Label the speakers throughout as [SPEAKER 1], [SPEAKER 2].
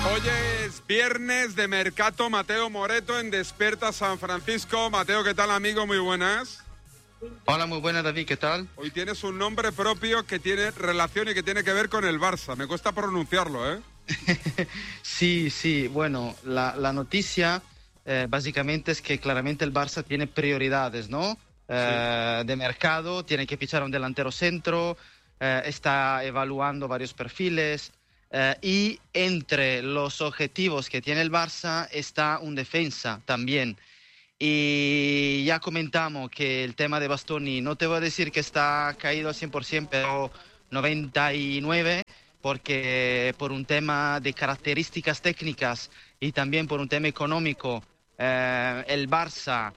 [SPEAKER 1] Hoy es viernes de Mercato. Mateo Moreto en Despierta San Francisco. Mateo, ¿qué tal, amigo? Muy buenas.
[SPEAKER 2] Hola, muy buenas, David, ¿qué tal?
[SPEAKER 1] Hoy tienes un nombre propio que tiene relación y que tiene que ver con el Barça. Me cuesta pronunciarlo, ¿eh?
[SPEAKER 2] Sí, bueno, la noticia básicamente es que claramente el Barça tiene prioridades, ¿no? De mercado, tiene que fichar un delantero centro, está evaluando varios perfiles y entre los objetivos que tiene el Barça está un defensa también. Y ya comentamos que el tema de Bastoni, no te voy a decir que está caído al 100%, pero 99%, porque por un tema de características técnicas y también por un tema económico, el Barça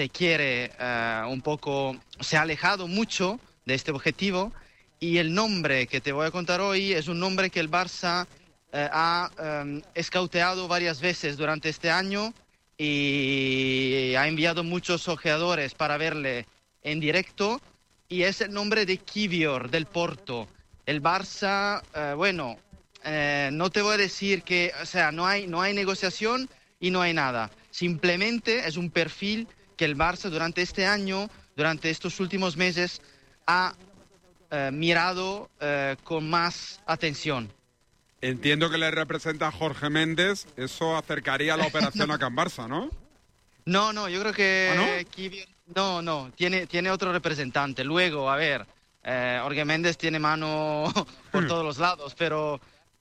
[SPEAKER 2] se ha alejado mucho de este objetivo, y el nombre que te voy a contar hoy es un nombre que el Barça ha escauteado varias veces durante este año y ha enviado muchos ojeadores para verle en directo, y es el nombre de Kivior del Porto. El Barça, no te voy a decir que, o sea, no hay negociación y no hay nada. Simplemente es un perfil que el Barça durante este año, durante estos últimos meses, ha mirado con más atención.
[SPEAKER 1] Entiendo que le representa a Jorge Méndez. Eso acercaría la operación a Can Barça, ¿no?
[SPEAKER 2] No, yo creo que
[SPEAKER 1] ¿Ah, no?
[SPEAKER 2] Kivior, no, tiene otro representante. Luego, a ver, Jorge Méndez tiene mano por todos los lados, pero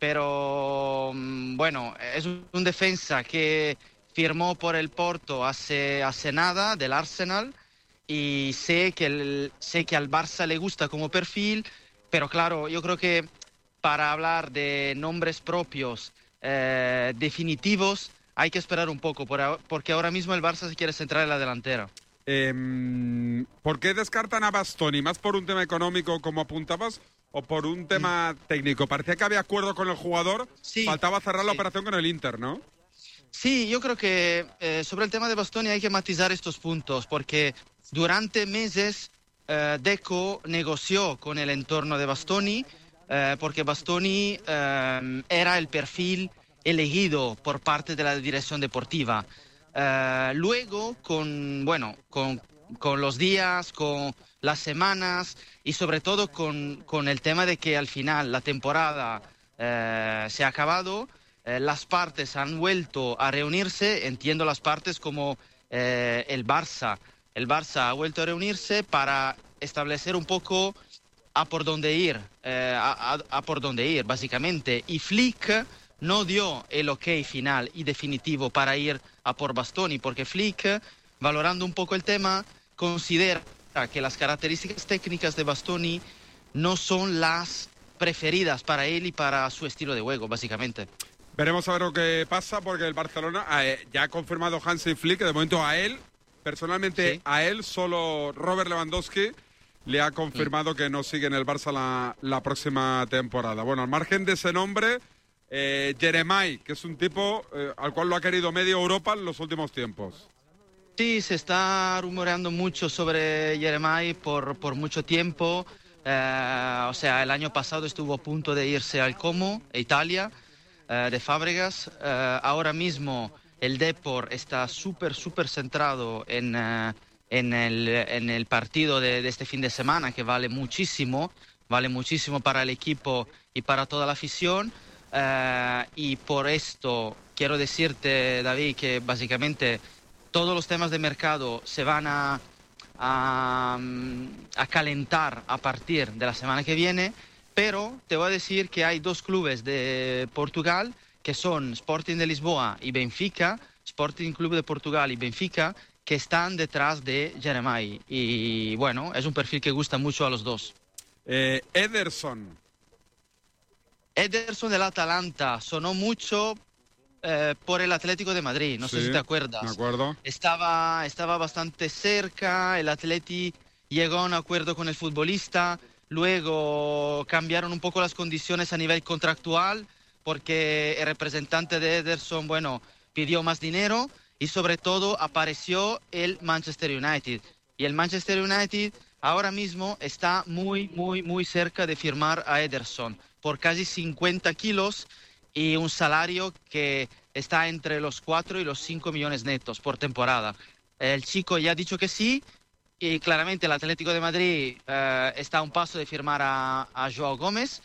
[SPEAKER 2] bueno, es un defensa que firmó por el Porto hace nada, del Arsenal, y sé que al Barça le gusta como perfil, pero claro, yo creo que para hablar de nombres propios definitivos hay que esperar un poco, porque ahora mismo el Barça se quiere centrar en la delantera.
[SPEAKER 1] ¿Por qué descartan a Bastoni? ¿Más por un tema económico, como apuntabas, o por un tema técnico? Parecía que había acuerdo con el jugador,
[SPEAKER 2] Sí,
[SPEAKER 1] faltaba cerrar la
[SPEAKER 2] sí.
[SPEAKER 1] operación con el Inter, ¿no?
[SPEAKER 2] Sí, yo creo que sobre el tema de Bastoni hay que matizar estos puntos, porque durante meses Deco negoció con el entorno de Bastoni, porque Bastoni era el perfil elegido por parte de la dirección deportiva. Luego, con los días, con las semanas y sobre todo con el tema de que al final la temporada se ha acabado, las partes han vuelto a reunirse, entiendo las partes como el Barça. El Barça ha vuelto a reunirse para establecer un poco a por dónde ir, básicamente. Y Flick no dio el ok final y definitivo para ir a por Bastoni, porque Flick, valorando un poco el tema, considera que las características técnicas de Bastoni no son las preferidas para él y para su estilo de juego, básicamente.
[SPEAKER 1] Veremos a ver lo que pasa, porque el Barcelona ya ha confirmado Hansi Flick que de momento a él, personalmente
[SPEAKER 2] Sí.
[SPEAKER 1] a él, solo Robert Lewandowski le ha confirmado que no sigue en el Barça la próxima temporada. Bueno, al margen de ese nombre, Jeremai, que es un tipo al cual lo ha querido media Europa en los últimos tiempos.
[SPEAKER 2] Sí, se está rumoreando mucho sobre Jeremai por mucho tiempo. O sea, el año pasado estuvo a punto de irse al Como, a Italia, de Fábregas. Ahora mismo el Depor está súper centrado en el partido de este fin de semana, que vale muchísimo para el equipo y para toda la afición. Y por esto quiero decirte, David, que básicamente todos los temas de mercado se van a calentar a partir de la semana que viene, pero te voy a decir que hay dos clubes de Portugal, que son Sporting de Lisboa y Benfica, Sporting Club de Portugal y Benfica, que están detrás de Jeremai. Y bueno, es un perfil que gusta mucho a los dos.
[SPEAKER 1] Ederson
[SPEAKER 2] del Atalanta sonó mucho por el Atlético de Madrid, no sé si te acuerdas.
[SPEAKER 1] Me acuerdo.
[SPEAKER 2] Estaba bastante cerca, el Atleti llegó a un acuerdo con el futbolista, luego cambiaron un poco las condiciones a nivel contractual, porque el representante de Ederson, pidió más dinero, y sobre todo apareció el Manchester United. Y el Manchester United ahora mismo está muy cerca de firmar a Ederson por casi 50 kilos, y un salario que está entre los 4 y los 5 millones netos por temporada. El chico ya ha dicho que sí, y claramente el Atlético de Madrid está a un paso de firmar a Joao Gómez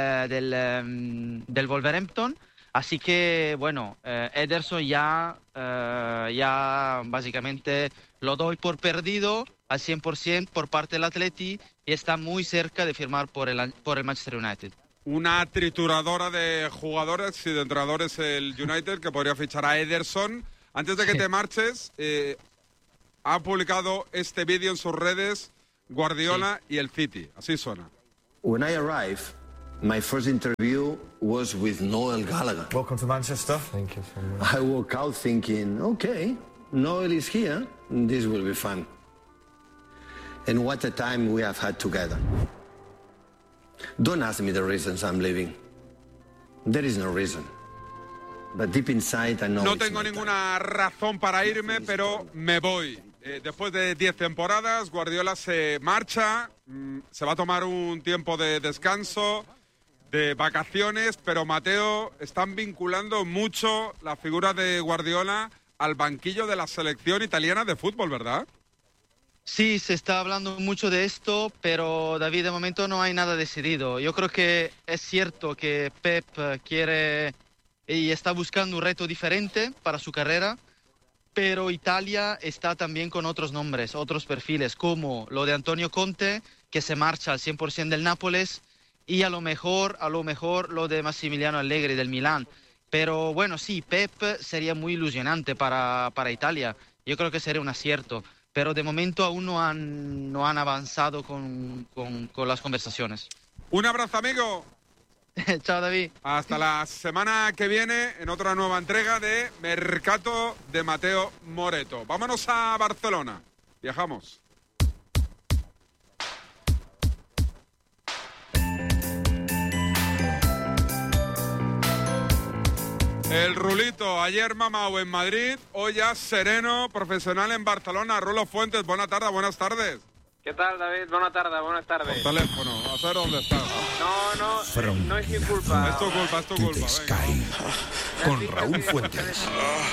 [SPEAKER 2] del Wolverhampton. Así que, bueno, Ederson ya básicamente lo doy por perdido al 100% por parte del Atleti y está muy cerca de firmar por el Manchester United.
[SPEAKER 1] Una trituradora de jugadores y de entrenadores el United que podría fichar a Ederson. Antes de que te marches, ha publicado este vídeo en sus redes Guardiola y el City. Así suena.
[SPEAKER 3] When I arrived, my first interview was with Noel Gallagher.
[SPEAKER 4] Welcome to Manchester. Thank you so much.
[SPEAKER 3] I woke out thinking, okay, Noel is here, this will be fun. And what a time we have had together. Don't ask me the reasons I'm leaving. There is no reason. But deep inside I know
[SPEAKER 1] No
[SPEAKER 3] it's
[SPEAKER 1] tengo
[SPEAKER 3] my
[SPEAKER 1] ninguna razón para irme, pero me voy. Después de 10 temporadas, Guardiola se marcha, se va a tomar un tiempo de descanso, de vacaciones, pero Mateo, están vinculando mucho la figura de Guardiola al banquillo de la selección italiana de fútbol, ¿verdad?
[SPEAKER 2] Sí, se está hablando mucho de esto, pero David, de momento no hay nada decidido. Yo creo que es cierto que Pep quiere y está buscando un reto diferente para su carrera, pero Italia está también con otros nombres, otros perfiles, como lo de Antonio Conte, que se marcha al 100% del Nápoles, y a lo mejor lo de Massimiliano Allegri del Milán. Pero bueno, sí, Pep sería muy ilusionante para Italia. Yo creo que sería un acierto, pero de momento aún no han avanzado con las conversaciones.
[SPEAKER 1] Un abrazo, amigo.
[SPEAKER 2] Chao, David.
[SPEAKER 1] Hasta la semana que viene en otra nueva entrega de Mercato de Mateo Moreto. Vámonos a Barcelona. Viajamos. El Rulito, ayer mamao en Madrid, hoy ya sereno, profesional en Barcelona. Rulo Fuentes, buenas tardes.
[SPEAKER 5] ¿Qué tal, David? Buenas tardes.
[SPEAKER 1] Por teléfono, a saber dónde estás.
[SPEAKER 5] No es mi culpa.
[SPEAKER 1] Es tu culpa.
[SPEAKER 6] Sky, con Raúl Fuentes.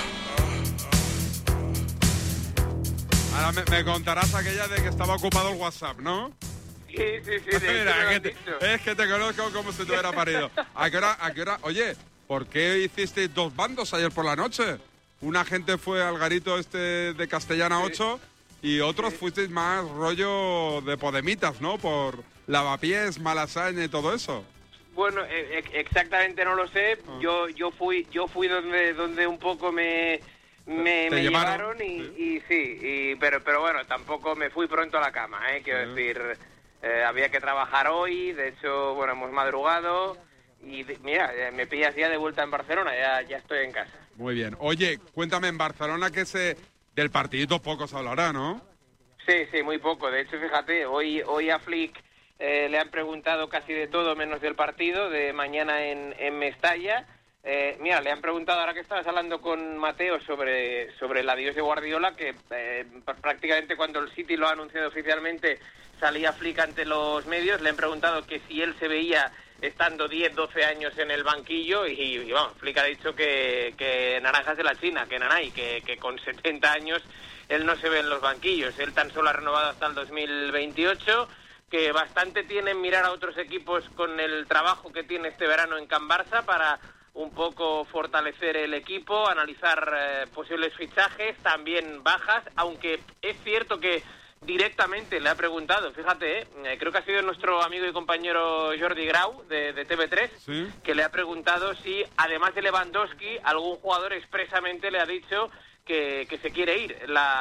[SPEAKER 1] Ahora me contarás aquella de que estaba ocupado el WhatsApp, ¿no?
[SPEAKER 5] Sí.
[SPEAKER 1] Mira, es que te conozco como si te hubiera parido. ¿A qué hora? Oye, ¿por qué hicisteis dos bandos ayer por la noche? Una gente fue al garito este de Castellana 8 y otros fuisteis más rollo de podemitas, ¿no? Por Lavapiés, Malasaña y todo eso.
[SPEAKER 5] Bueno, exactamente no lo sé. Yo fui donde un poco me llevaron y sí, pero bueno, tampoco me fui pronto a la cama, quiero decir, había que trabajar hoy, de hecho, bueno, hemos madrugado y mira, me pillas ya de vuelta en Barcelona, ya estoy en casa.
[SPEAKER 1] Muy bien. Oye, cuéntame, en Barcelona que del partidito poco se hablará, ¿no?
[SPEAKER 5] Sí, muy poco. De hecho, fíjate, hoy a Flick le han preguntado casi de todo menos del partido de mañana en Mestalla. Mira, le han preguntado, ahora que estabas hablando con Mateo sobre el adiós de Guardiola, que prácticamente cuando el City lo ha anunciado oficialmente salía Flick ante los medios, le han preguntado que si él se veía estando 10, 12 años en el banquillo y vamos, Flick ha dicho que naranjas de la China, que nanay, que con 70 años él no se ve en los banquillos. Él tan solo ha renovado hasta el 2028, que bastante tiene en mirar a otros equipos con el trabajo que tiene este verano en Can Barça para un poco fortalecer el equipo, analizar posibles fichajes, también bajas, aunque es cierto que directamente le ha preguntado, fíjate, creo que ha sido nuestro amigo y compañero Jordi Grau de TV3, ¿sí?, que le ha preguntado si, además de Lewandowski, algún jugador expresamente le ha dicho que se quiere ir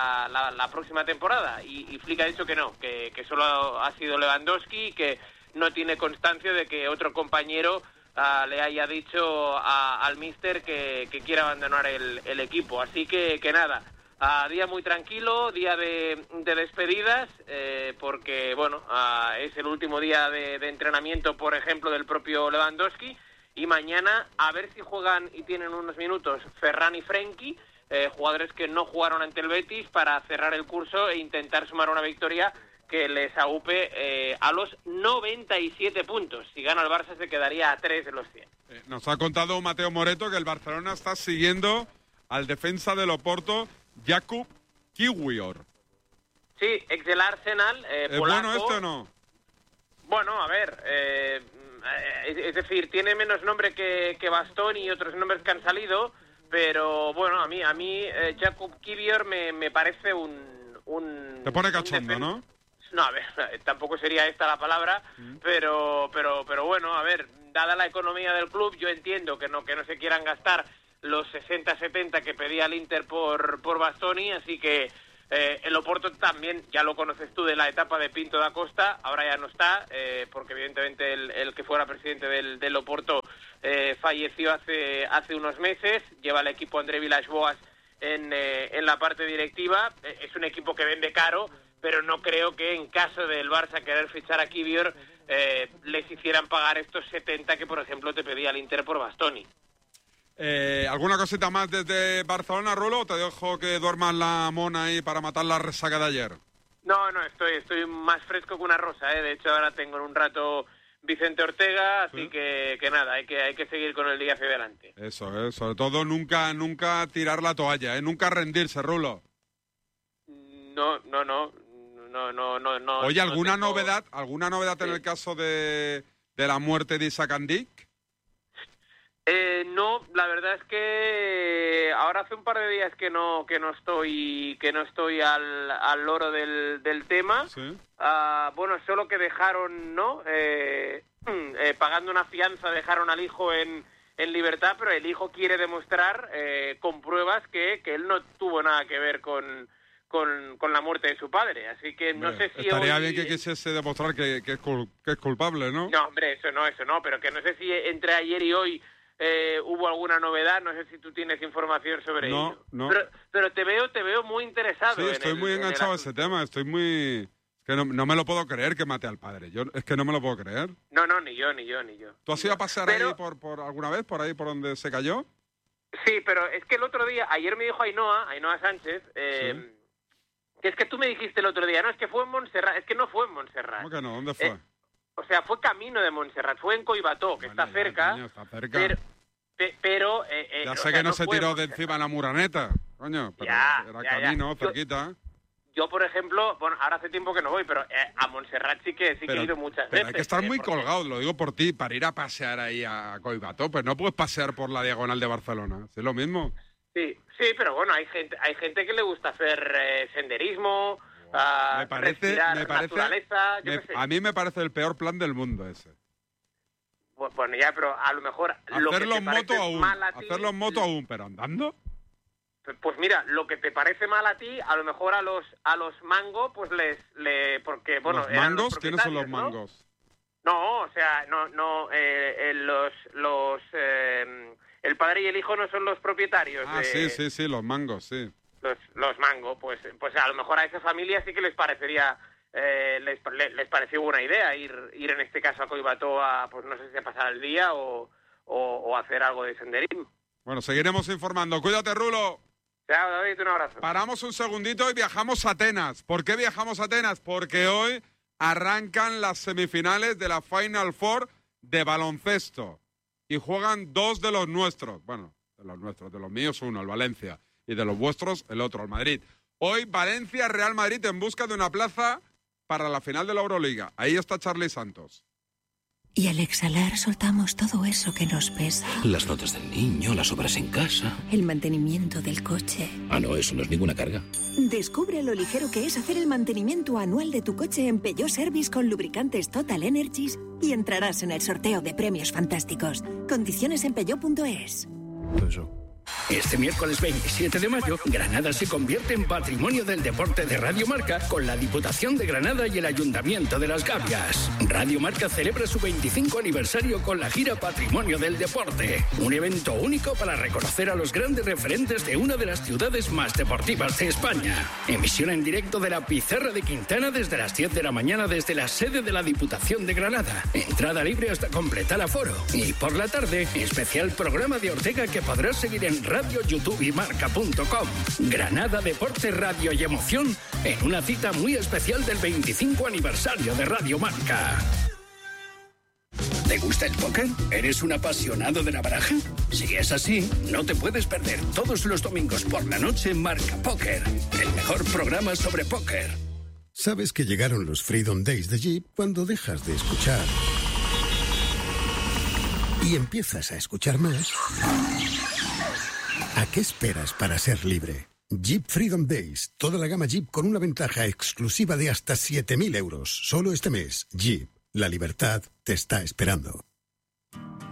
[SPEAKER 5] la próxima temporada, y Flick ha dicho que no, que solo ha sido Lewandowski, que no tiene constancia de que otro compañero le haya dicho al míster que quiere abandonar el equipo. Así que nada, día muy tranquilo, día de despedidas, porque bueno, es el último día de entrenamiento, por ejemplo, del propio Lewandowski, y mañana a ver si juegan y tienen unos minutos Ferran y Frenkie, jugadores que no jugaron ante el Betis, para cerrar el curso e intentar sumar una victoria que les aupe a los 97 puntos. Si gana el Barça se quedaría a 3 de los 100.
[SPEAKER 1] Nos ha contado Mateo Moreto que el Barcelona está siguiendo al defensa del Oporto, Jakub Kiwior.
[SPEAKER 5] Sí, ex del Arsenal,
[SPEAKER 1] ¿Es
[SPEAKER 5] polaco.
[SPEAKER 1] bueno este o no?
[SPEAKER 5] Bueno, a ver, es decir, tiene menos nombre que Bastoni y otros nombres que han salido, pero bueno, a mí Jakub Kiwior me parece un
[SPEAKER 1] Te pone cachondo, ¿no?
[SPEAKER 5] No, a ver, tampoco sería esta la palabra, pero bueno, a ver, dada la economía del club, yo entiendo que no se quieran gastar los 60-70 que pedía el Inter por Bastoni, así que el Oporto también, ya lo conoces tú de la etapa de Pinto da Costa, ahora ya no está, porque evidentemente el que fuera presidente del Oporto falleció hace unos meses, lleva el equipo André Villas-Boas en la parte directiva, es un equipo que vende caro, pero no creo que en caso del Barça querer fichar a Kiwior les hicieran pagar estos 70 que, por ejemplo, te pedía el Inter por Bastoni.
[SPEAKER 1] ¿Alguna cosita más desde Barcelona, Rulo? ¿Te dejo que duermas la mona ahí para matar la resaca de ayer?
[SPEAKER 5] No, estoy más fresco que una rosa, De hecho, ahora tengo en un rato Vicente Ortega, así que nada, hay que seguir con el día hacia adelante.
[SPEAKER 1] Eso, sobre todo nunca tirar la toalla, Nunca rendirse, Rulo.
[SPEAKER 5] No.
[SPEAKER 1] Oye, ¿alguna
[SPEAKER 5] no tengo...
[SPEAKER 1] novedad en el caso de la muerte de Isaac Andic?
[SPEAKER 5] No, la verdad es que ahora hace un par de días que no estoy al loro del tema. ¿Sí? Bueno, solo que dejaron, ¿no? Pagando una fianza dejaron al hijo en libertad, pero el hijo quiere demostrar con pruebas que él no tuvo nada que ver con la muerte de su padre, así que no sé si
[SPEAKER 1] estaría
[SPEAKER 5] hoy...
[SPEAKER 1] bien que quisiese demostrar que es culpable, ¿no?
[SPEAKER 5] No, hombre, eso no, pero que no sé si entre ayer y hoy hubo alguna novedad, no sé si tú tienes información sobre ello.
[SPEAKER 1] No.
[SPEAKER 5] Pero te veo muy interesado.
[SPEAKER 1] Sí, estoy muy enganchado a ese tema, que no me lo puedo creer que mate al padre, es que no me lo puedo creer.
[SPEAKER 5] No, ni yo.
[SPEAKER 1] ¿Tú has ido a pasear ahí por alguna vez, por ahí por donde se cayó?
[SPEAKER 5] Sí, pero es que el otro día, ayer me dijo Ainhoa Sánchez,
[SPEAKER 1] ¿Sí?
[SPEAKER 5] que es que tú me dijiste el otro día, no, es que fue en Montserrat, es que no fue en Montserrat.
[SPEAKER 1] ¿Cómo que no? ¿Dónde fue?
[SPEAKER 5] O sea, fue camino de Montserrat, fue en Collbató, que está cerca.
[SPEAKER 1] Coño, está cerca.
[SPEAKER 5] Pero
[SPEAKER 1] ya sé que no se tiró de encima la Muraneta, coño, pero era camino, cerquita.
[SPEAKER 5] Yo, por ejemplo, bueno, ahora hace tiempo que no voy, pero a Montserrat sí que he ido muchas veces.
[SPEAKER 1] Hay que estar muy colgado, lo digo por ti, para ir a pasear ahí a Collbató, pues no puedes pasear por la diagonal de Barcelona, ¿es lo mismo?
[SPEAKER 5] Sí, pero bueno, hay gente que le gusta hacer senderismo, naturaleza,
[SPEAKER 1] a mí me parece el peor plan del mundo ese.
[SPEAKER 5] Bueno, ya, pero a lo mejor...
[SPEAKER 1] Hacerlo en moto aún, pero andando...
[SPEAKER 5] Pues mira, lo que te parece mal a ti, a lo mejor a los mango, pues porque bueno,
[SPEAKER 1] ¿los mangos? ¿Quiénes son los mangos?
[SPEAKER 5] No, o sea, el padre y el hijo no son los propietarios.
[SPEAKER 1] Sí, los mangos, sí.
[SPEAKER 5] Los mango, pues a lo mejor a esa familia sí que les parecería, les pareció buena idea ir en este caso a Collbató pues no sé si a pasar el día o hacer algo de senderismo.
[SPEAKER 1] Bueno, seguiremos informando. Cuídate, Rulo.
[SPEAKER 5] Chao, David, un abrazo.
[SPEAKER 1] Paramos un segundito y viajamos a Atenas. ¿Por qué viajamos a Atenas? Porque hoy arrancan las semifinales de la Final Four de baloncesto. Y juegan dos de los nuestros. Bueno, de los míos uno, el Valencia. Y de los vuestros, el otro, el Madrid. Hoy Valencia-Real Madrid en busca de una plaza para la final de la Euroliga. Ahí está Charly Santos.
[SPEAKER 7] Y al exhalar soltamos todo eso que nos pesa.
[SPEAKER 6] Las notas del niño, las obras en casa.
[SPEAKER 7] El mantenimiento del coche.
[SPEAKER 6] Ah, no, eso no es ninguna carga.
[SPEAKER 7] Descubre lo ligero que es hacer el mantenimiento anual de tu coche en Peugeot Service con lubricantes Total Energies y entrarás en el sorteo de premios fantásticos. Condiciones en peugeot.es.
[SPEAKER 8] Este miércoles 27 de mayo, Granada se convierte en Patrimonio del Deporte de Radio Marca con la Diputación de Granada y el Ayuntamiento de Las Gavias. Radio Marca celebra su 25 aniversario con la gira Patrimonio del Deporte, un evento único para reconocer a los grandes referentes de una de las ciudades más deportivas de España. Emisión en directo de la Pizarra de Quintana desde las 10 de la mañana desde la sede de la Diputación de Granada. Entrada libre hasta completar aforo. Y por la tarde, especial programa de Ortega que podrás seguir en en Radio, YouTube y Marca.com. Granada, deporte, radio y emoción en una cita muy especial del 25 aniversario de Radio Marca. ¿Te gusta el póker? ¿Eres un apasionado de la baraja? Si es así, no te puedes perder todos los domingos por la noche Marca Póker, el mejor programa sobre póker.
[SPEAKER 9] Sabes que llegaron los Freedom Days de Jeep cuando dejas de escuchar y empiezas a escuchar más. ¿A qué esperas para ser libre? Jeep Freedom Days, toda la gama Jeep con una ventaja exclusiva de hasta 7.000 euros. Solo este mes, Jeep, la libertad te está esperando.